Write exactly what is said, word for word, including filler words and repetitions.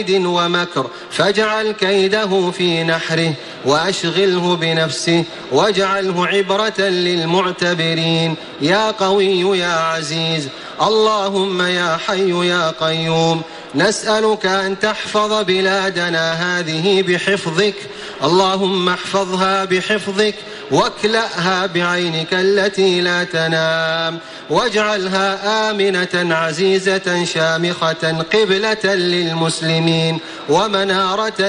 ومكر فاجعل كيده في نحره وأشغله بنفسه واجعله عبرة للمعتبرين يا قوي يا عزيز. اللهم يا حي يا قيوم نسألك أن تحفظ بلادنا هذه بحفظك، اللهم احفظها بحفظك واكلأها بعينك التي لا تنام، واجعلها آمنة عزيزة شامخة قبلة للمسلمين ومنارة